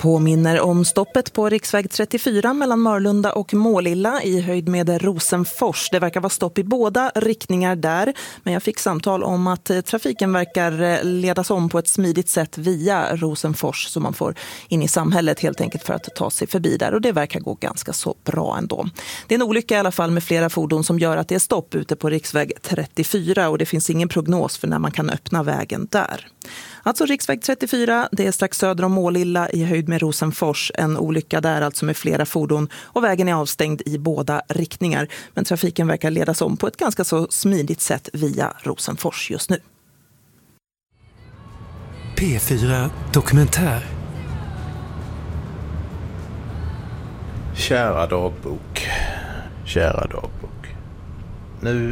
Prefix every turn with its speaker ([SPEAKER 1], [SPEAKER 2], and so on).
[SPEAKER 1] Påminner om stoppet på riksväg 34 mellan Mörlunda och Målilla i höjd med Rosenfors. Det verkar vara stopp i båda riktningar där, men jag fick samtal om att trafiken verkar ledas om på ett smidigt sätt via Rosenfors, så man får in i samhället helt enkelt för att ta sig förbi där, och det verkar gå ganska så bra ändå. Det är en olycka i alla fall med flera fordon som gör att det är stopp ute på riksväg 34, och det finns ingen prognos för när man kan öppna vägen där. Alltså riksväg 34, det är strax söder om Målilla i höjd med Rosenfors. En olycka där alltså med flera fordon, och vägen är avstängd i båda riktningar. Men trafiken verkar ledas om på ett ganska så smidigt sätt via Rosenfors just nu.
[SPEAKER 2] P4 Dokumentär.
[SPEAKER 3] Kära dagbok. Kära dagbok. Nu